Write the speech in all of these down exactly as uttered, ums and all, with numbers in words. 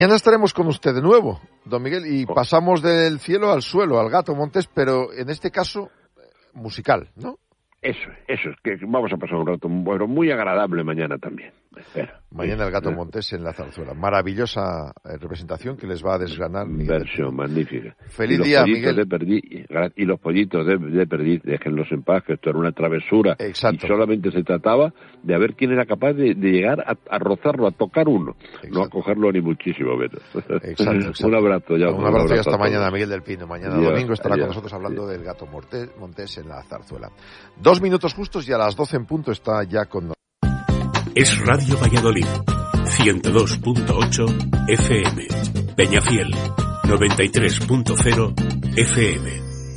Mañana estaremos con usted de nuevo, don Miguel, y pasamos del cielo al suelo, al Gato Montés, pero en este caso musical, ¿no? Eso, eso, es que vamos a pasar un rato bueno, muy agradable mañana también. Espera. Mañana el Gato Montés en la zarzuela. Maravillosa representación que les va a desgranar Miguel. Versión magnífica. Feliz día, Miguel. De perdiz, y los pollitos de, de perdiz, déjenlos en paz, que esto era una travesura. Exacto. Y solamente se trataba de ver quién era capaz de, de llegar a, a rozarlo, a tocar uno. Exacto. No a cogerlo ni muchísimo menos. Exacto, exacto. Un abrazo ya. Un, un abrazo, abrazo y hasta mañana, Miguel del Pino. Mañana Dios, domingo estará Dios, con nosotros hablando Dios. del Gato Montés, Montés en la zarzuela. Dos minutos justos y a las doce en punto está ya con nosotros. Es Radio Valladolid, ciento dos punto ocho F M, Peñafiel, noventa y tres punto cero F M.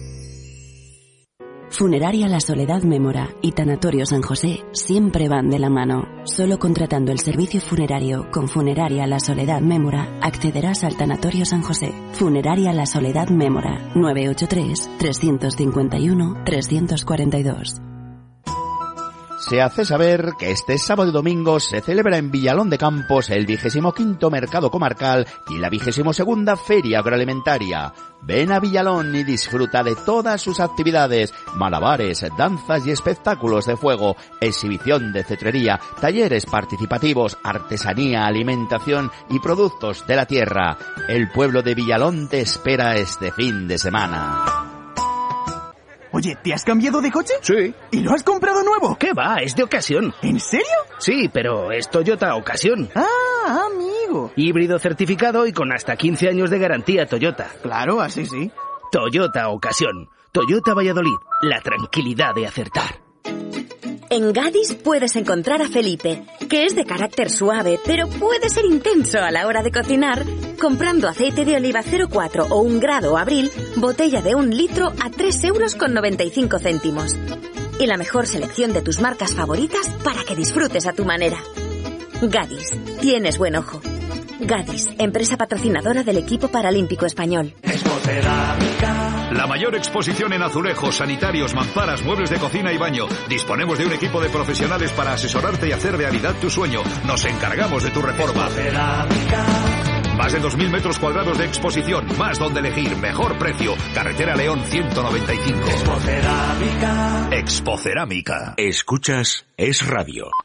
Funeraria La Soledad Mémora y Tanatorio San José siempre van de la mano. Solo contratando el servicio funerario con Funeraria La Soledad Mémora accederás al Tanatorio San José. Funeraria La Soledad Mémora, nueve ocho tres, tres cinco uno, tres cuatro dos. Se hace saber que este sábado y domingo se celebra en Villalón de Campos el vigésimo quinto Mercado Comarcal y la vigésimo segunda Feria Agroalimentaria. Ven a Villalón y disfruta de todas sus actividades, malabares, danzas y espectáculos de fuego, exhibición de cetrería, talleres participativos, artesanía, alimentación y productos de la tierra. El pueblo de Villalón te espera este fin de semana. Oye, ¿te has cambiado de coche? Sí. ¿Y lo has comprado nuevo? ¿Qué va? Es de ocasión. ¿En serio? Sí, pero es Toyota Ocasión. Ah, amigo. Híbrido certificado y con hasta quince años de garantía Toyota. Claro, así sí. Toyota Ocasión. Toyota Valladolid. La tranquilidad de acertar. En Gadis puedes encontrar a Felipe, que es de carácter suave, pero puede ser intenso a la hora de cocinar, comprando aceite de oliva cero cuatro o un grado Abril, botella de un litro a tres euros con noventa y cinco céntimos. Y la mejor selección de tus marcas favoritas para que disfrutes a tu manera. Gadis, tienes buen ojo. Gadis, empresa patrocinadora del equipo paralímpico español. La mayor exposición en azulejos, sanitarios, mamparas, muebles de cocina y baño. Disponemos de un equipo de profesionales para asesorarte y hacer realidad tu sueño. Nos encargamos de tu reforma. Más de dos mil metros cuadrados de exposición, más donde elegir, mejor precio. Carretera León ciento noventa y cinco. Expocerámica. Expocerámica. Escuchas Es Radio.